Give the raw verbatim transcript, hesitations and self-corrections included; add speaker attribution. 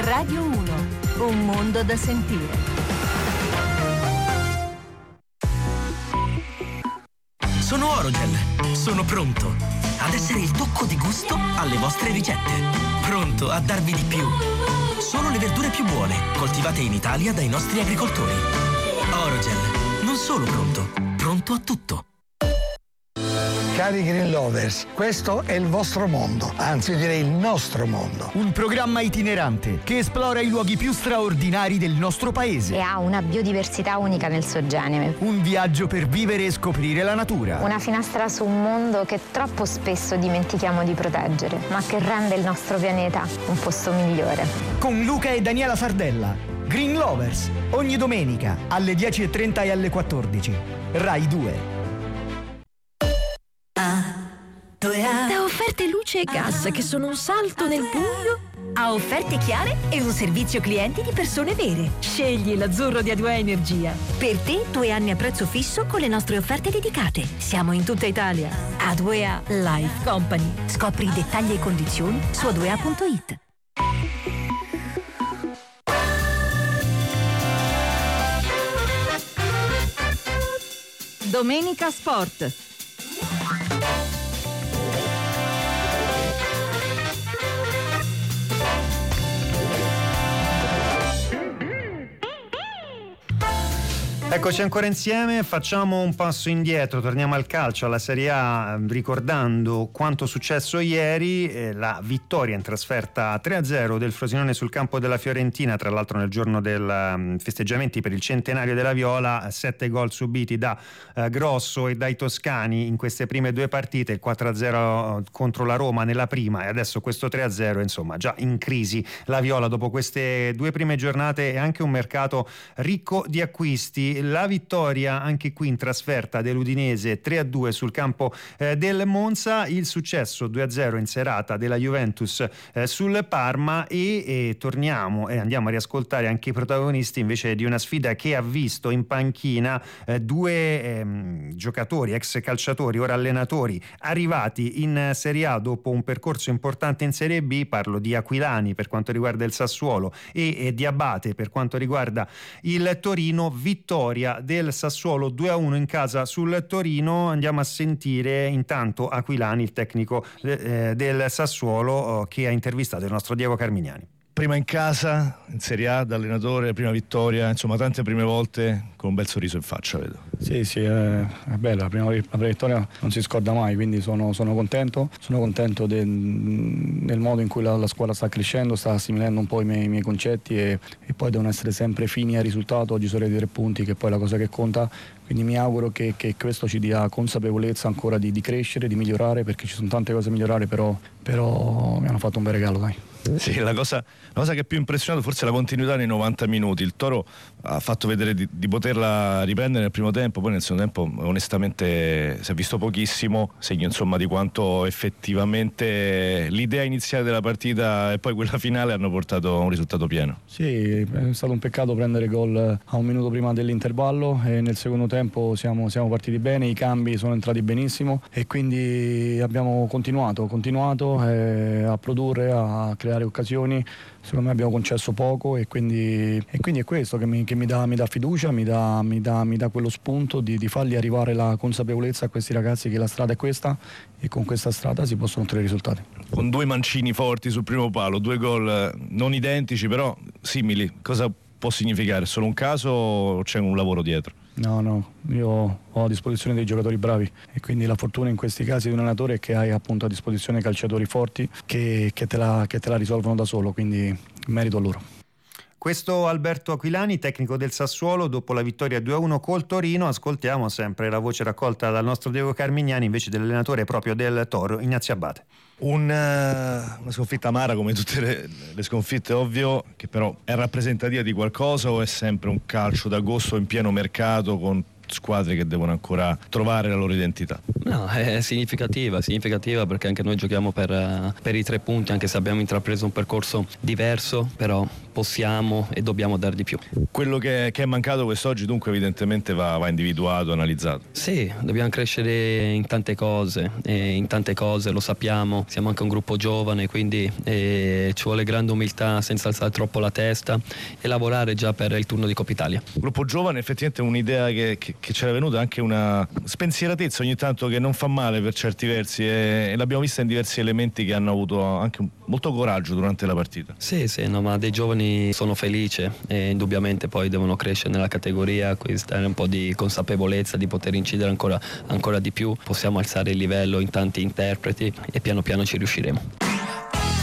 Speaker 1: Radio uno, un mondo da sentire.
Speaker 2: Sono Orogel, sono pronto ad essere il tocco di gusto alle vostre ricette. Pronto a darvi di più. Solo le verdure più buone, coltivate in Italia dai nostri agricoltori. Orogel, non solo pronto, pronto a tutto.
Speaker 3: Cari Green Lovers, questo è il vostro mondo, anzi io direi il nostro mondo.
Speaker 4: Un programma itinerante che esplora i luoghi più straordinari del nostro paese.
Speaker 5: E ha una biodiversità unica nel suo genere.
Speaker 4: Un viaggio per vivere e scoprire la natura.
Speaker 5: Una finestra su un mondo che troppo spesso dimentichiamo di proteggere, ma che rende il nostro pianeta un posto migliore.
Speaker 4: Con Luca e Daniela Sardella. Green Lovers, ogni domenica alle dieci e trenta e alle quattordici. Rai due.
Speaker 6: Da offerte luce e gas che sono un salto nel buio
Speaker 1: a offerte chiare e un servizio clienti di persone vere.
Speaker 6: Scegli l'azzurro di A due A Energia.
Speaker 1: Per te due anni a prezzo fisso con le nostre offerte dedicate.
Speaker 6: Siamo in tutta Italia. A due A Life Company.
Speaker 1: Scopri i dettagli e condizioni su a due a punto it.
Speaker 6: Domenica Sport.
Speaker 7: Eccoci ancora insieme, facciamo un passo indietro, torniamo al calcio, alla Serie A, ricordando quanto successo ieri, eh, la vittoria in trasferta tre a zero del Frosinone sul campo della Fiorentina, tra l'altro nel giorno dei um, festeggiamenti per il centenario della Viola, sette gol subiti da uh, Grosso e dai toscani in queste prime due partite, il quattro a zero contro la Roma nella prima e adesso questo tre a zero, insomma già in crisi la Viola dopo queste due prime giornate e anche un mercato ricco di acquisti. La vittoria anche qui in trasferta dell'Udinese tre a due sul campo eh, del Monza, il successo due a zero in serata della Juventus eh, sul Parma e, e torniamo e andiamo a riascoltare anche i protagonisti invece di una sfida che ha visto in panchina eh, due ehm, giocatori, ex calciatori, ora allenatori arrivati in Serie A dopo un percorso importante in Serie B. Parlo di Aquilani per quanto riguarda il Sassuolo e, e di Abate per quanto riguarda il Torino. Vittoria del Sassuolo due a uno in casa sul Torino. Andiamo a sentire intanto Aquilani, il tecnico eh, del Sassuolo, eh, che ha intervistato il nostro Diego Carmignani.
Speaker 8: Prima in casa, in Serie A, da allenatore, prima vittoria, insomma tante prime volte con un bel sorriso in faccia, vedo.
Speaker 9: Sì, sì, è, è bella, la prima, la prima vittoria non si scorda mai, quindi sono, sono contento, sono contento del, del modo in cui la, la squadra sta crescendo, sta assimilando un po' i miei, i miei concetti e, e poi devono essere sempre fini al risultato. Oggi sono di tre punti, che poi è la cosa che conta, quindi mi auguro che, che questo ci dia consapevolezza ancora di, di crescere, di migliorare, perché ci sono tante cose da migliorare, però, però mi hanno fatto un bel regalo, dai.
Speaker 8: Sì, la cosa, la cosa che più ha impressionato forse è la continuità nei novanta minuti. Il Toro ha fatto vedere di, di poterla riprendere nel primo tempo, poi nel secondo tempo onestamente si è visto pochissimo, segno insomma di quanto effettivamente l'idea iniziale della partita e poi quella finale hanno portato a un risultato pieno.
Speaker 9: Sì, è stato un peccato prendere gol a un minuto prima dell'intervallo e nel secondo tempo siamo, siamo partiti bene, i cambi sono entrati benissimo e quindi abbiamo continuato, continuato eh, a produrre, a creare occasioni. Secondo me abbiamo concesso poco e quindi, e quindi è questo che mi, che mi, dà, mi dà fiducia, mi dà, mi dà, mi dà quello spunto di, di fargli arrivare la consapevolezza a questi ragazzi che la strada è questa e con questa strada si possono ottenere risultati.
Speaker 8: Con due mancini forti sul primo palo, due gol non identici però simili, cosa può significare? Solo un caso o c'è un lavoro dietro?
Speaker 9: No, no, io ho a disposizione dei giocatori bravi e quindi la fortuna in questi casi di un allenatore è che hai appunto a disposizione calciatori forti che, che, te la, che te la risolvono da solo, quindi merito a loro.
Speaker 7: Questo Alberto Aquilani, tecnico del Sassuolo, dopo la vittoria due a uno col Torino. Ascoltiamo sempre la voce raccolta dal nostro Diego Carmignani invece dell'allenatore proprio del Toro, Ignazio Abate.
Speaker 8: Una, una sconfitta amara come tutte le, le sconfitte, ovvio, che però è rappresentativa di qualcosa o è sempre un calcio d'agosto in pieno mercato con squadre che devono ancora trovare la loro identità.
Speaker 10: No, è significativa, significativa perché anche noi giochiamo per, per i tre punti, anche se abbiamo intrapreso un percorso diverso, però possiamo e dobbiamo dare di più.
Speaker 8: Quello che, che è mancato quest'oggi dunque evidentemente va, va individuato, analizzato.
Speaker 10: Sì, dobbiamo crescere in tante cose, e in tante cose lo sappiamo, siamo anche un gruppo giovane, quindi eh, ci vuole grande umiltà senza alzare troppo la testa e lavorare già per il turno di Coppa Italia.
Speaker 8: Gruppo giovane, effettivamente un'idea che, che, che c'era venuta, anche una spensieratezza ogni tanto che non fa male per certi versi, e, e l'abbiamo vista in diversi elementi che hanno avuto anche molto coraggio durante la partita.
Speaker 10: Sì, sì, no, ma dei giovani sono felice e indubbiamente poi devono crescere nella categoria, questa è un po' di consapevolezza di poter incidere ancora, ancora di più, possiamo alzare il livello in tanti interpreti e piano piano ci riusciremo.